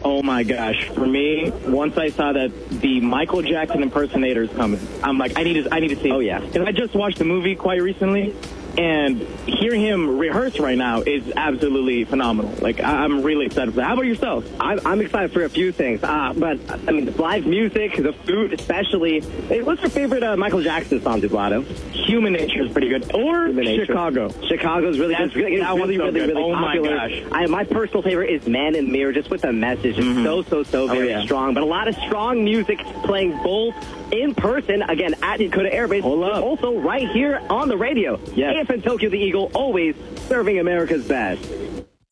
Oh, my gosh. For me, once I saw that the Michael Jackson impersonator is coming, I'm like, I need to see it. Oh, yeah. Because I just watched the movie quite recently, and hearing him rehearse right now is absolutely phenomenal. Like, I'm really excited for that. How about yourself? I'm excited for a few things. But, I mean, the live music, the food especially. Hey, what's your favorite Michael Jackson song, Dublado? Human Nature is pretty good. Or Chicago. Chicago's really good. It's really oh popular. My gosh. My personal favorite is Man in the Mirror, just with the message. It's so very strong. But a lot of strong music playing both in person, again, at Yokota Air Base. Also right here on the radio. Yes. AFN Tokyo the Eagle, always serving America's best.